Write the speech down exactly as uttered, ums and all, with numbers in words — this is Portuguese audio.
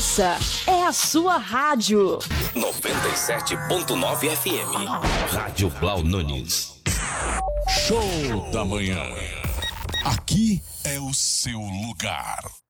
Essa é a sua rádio. noventa e sete ponto nove F M. Rádio Blau Nunes. Show da manhã. Aqui é o seu lugar.